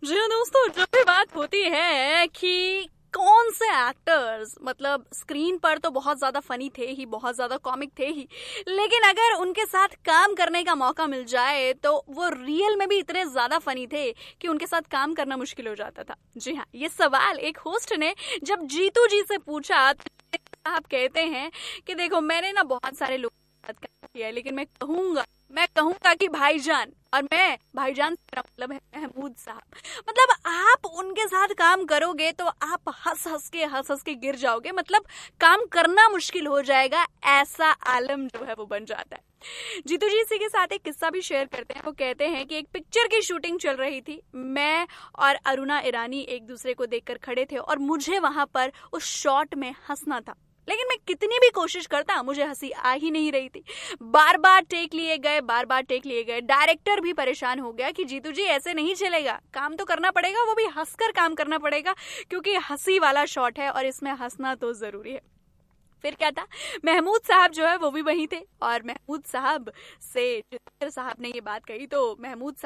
जी हाँ दोस्तों, जब भी बात होती है कि कौन से एक्टर्स मतलब स्क्रीन पर तो बहुत ज्यादा फनी थे ही, बहुत ज्यादा कॉमिक थे ही, लेकिन अगर उनके साथ काम करने का मौका मिल जाए तो वो रियल में भी इतने ज्यादा फनी थे कि उनके साथ काम करना मुश्किल हो जाता था। जी हाँ, ये सवाल एक होस्ट ने जब जीतू जी से पूछा तो आप कहते हैं कि देखो, मैंने ना बहुत सारे लोगों के साथ काम किया है, लेकिन मैं कहूंगा कि भाईजान, और मैं भाईजान से मेरा मतलब है महमूद साहब। मतलब आप उनके साथ काम करोगे तो आप हंस हंस के गिर जाओगे, मतलब काम करना मुश्किल हो जाएगा, ऐसा आलम जो है वो बन जाता है। जीतू जी इसी के साथ एक किस्सा भी शेयर करते हैं। वो कहते हैं कि एक पिक्चर की शूटिंग चल रही थी, मैं और अरुणा ईरानी एक दूसरे को देखकर खड़े थे और मुझे वहां पर उस शॉट में हंसना था, लेकिन मैं कितनी भी कोशिश करता मुझे हंसी आ ही नहीं रही थी। बार बार टेक लिए गए। डायरेक्टर भी परेशान हो गया कि जीतू जी ऐसे नहीं चलेगा, काम तो करना पड़ेगा, वो भी हंसकर काम करना पड़ेगा, क्योंकि हंसी वाला शॉट है और इसमें हंसना तो जरूरी है। फिर क्या था, महमूद साहब जो है वो भी वहीं थे और महमूद साहब से जितेंद्र साहब ने ये बात कही तो महमूद